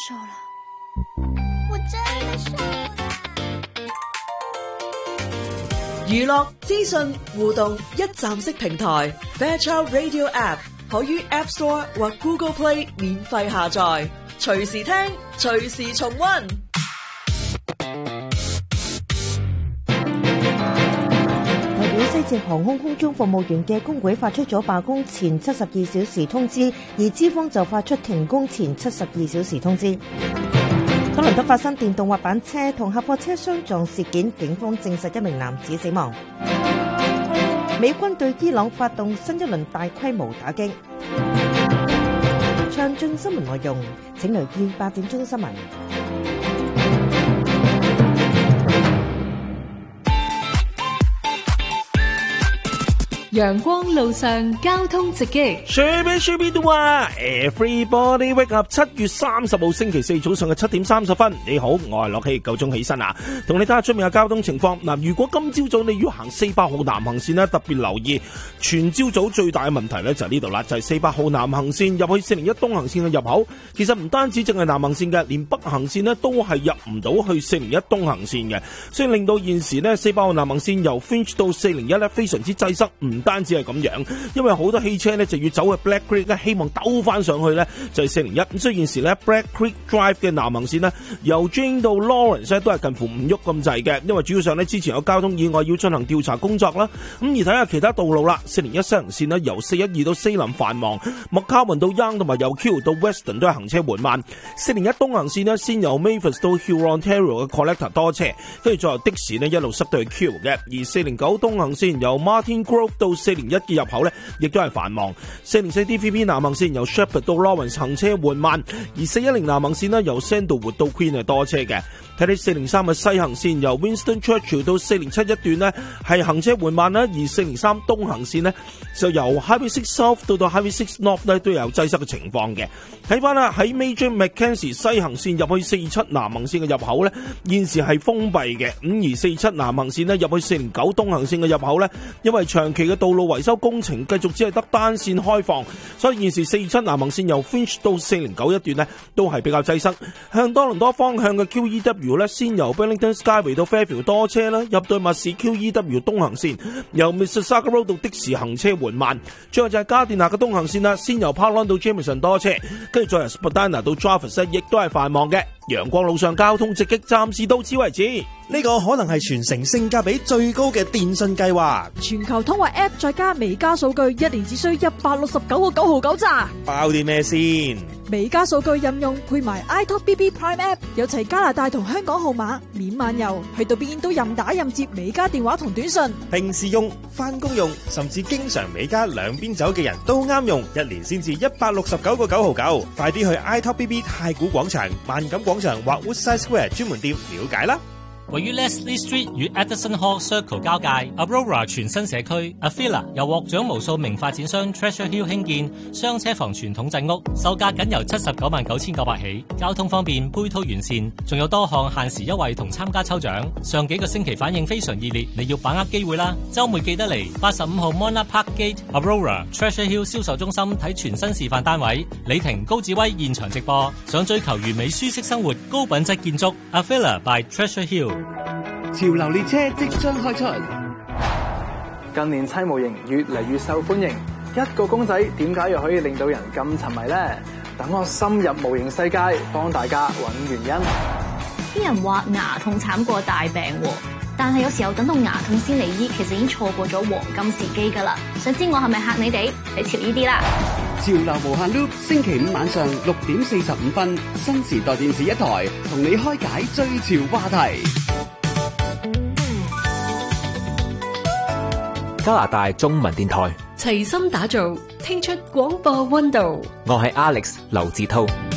瘦了，我真的瘦了。 娛樂資訊互動一站式平台 Fairchild Radio App 可於 App Store 或 Google Play 免費下載，隨時聽，隨時重溫。 代表西捷航空空中服務員嘅工會發出咗罷工前72小時通知，而資方就發出停工前72小時通知。多倫多發生電動滑板車同客貨車相撞事件，警方證實一名男子死亡。美軍對伊朗發動新一輪大規模打擊。詳盡新聞內容，請留意8點鐘新聞。 陽光路上交通直擊。 Everybody wake up！ 7月30號星期四早上嘅7點30分，你好，我係樂希，夠鐘起身啦，同你睇下出面嘅交通情況。嗱，如果今朝早你要行48號南行線呢，特別留意全朝早最大嘅問題呢就係呢度啦，就係48號南行線入去401東行線嘅入口，其實唔單止淨係南行線嘅，連北行線呢都係入唔到去401東行線嘅，所以令到現時呢48號南行線由 Finch 到401呢非常之擠塞。唔單止係咁樣，因為好多汽車呢就要走去 Black Creek 咧，希望兜翻上去呢就係401。咁所以現時呢 Black Creek Drive 嘅南行線呢，由 Jane 到 Lawrence 都係近乎唔喐咁滯嘅，因為主要上呢之前有交通意外要進行調查工作啦。咁而睇下其他道路啦，401西行線呢由412到西林繁忙，麥卡文到 Young 同埋由 Q 到 Weston 都係行車緩慢。401東行線呢先由 Mavis 到 Hurontario 嘅 Collector 多車，跟住再由的士呢一路塞到去 Q 嘅。而409東行線由 Martin Grove 到401嘅入口呢亦都係繁忙。404 DVP 南行線由 Shepherd 到 Lawrence 行車緩慢，而410南行線呢由 Sandalwood 到 Queen 係多車嘅。睇睇403嘅西行線由 Winston Churchill 到407一段呢係行車緩慢啦，而403東行線呢就由 Highway 6 South 到 Highway 6 North 呢都有擠塞嘅情況嘅。睇翻啦，喺 Major Mackenzie 西行線入去427南行線嘅入口呢現時係封閉嘅，咁而427南行線呢入去409東行線嘅入口呢因為長期嘅道路維修工程繼續只係得單線開放，所以現時427南行線由 Finch 到409一段呢都係比較擠塞。向多倫多方向嘅 QEW 呢先由 Burlington Skyway 到 Fairfield 多車啦，入到密市 QEW 東行線由 Mississauga Road 到的士行車緩慢。最後就係加電納嘅東行線啦，先由 Parkland 到 Jameson 多車，跟住再由 Spadina 到 Jarvis 亦都係繁忙嘅。陽光路上交通直擊暫時到此為止。 呢個可能係全城性價比最高嘅電信計劃， 全球通話 App 再加美加數據，一年只需169個9毫9咋。 包啲咩先？ 美加數據任用配埋 iTalk BB Prime App， 有齊加拿大同香港號碼，免漫遊，去到邊都任打任接美加電話同短信。 平時用、翻工用，甚至經常美加兩邊走嘅人都啱用，一年先至169個9毫9。快啲去 iTalk BB 太古廣場、萬錦廣場或 Woodside Square 專門店了解啦。 位於 Leslie Street 與 Edison Hall Circle 交界 Aurora 全新社區 Avila 由獲獎無數名發展商 Treasure Hill 興建雙車房傳統製屋，售價僅由799900起，交通方便，配套完善，仲有多項限時優惠同參加抽獎。上幾個星期反應非常熱烈，你要把握機會啦！週末記得嚟85號 Monarch Park Gate Aurora Treasure Hill 銷售中心睇全新示範單位，李婷、高志威現場直播。想追求完美舒適生活、高品質建築 Avila by Treasure Hill。 潮流列車即將開出， 近年砌模型越嚟越受歡迎，一個公仔點解又可以令到人咁沉迷呢？等我深入模型世界，幫大家揾原因。 啲人話牙痛慘過大病喎，但係有時候等到牙痛先嚟醫，其實已經錯過咗黃金時機㗎啦。想知我係咪嚇你哋？你潮呢啲啦！ 潮流無限 loop， 星期五晚上6點45分，新時代電視一台，同你開解最潮話題。 加拿大中文電台齊心打造，聽出廣播溫度。 我係 Alex 劉志濤。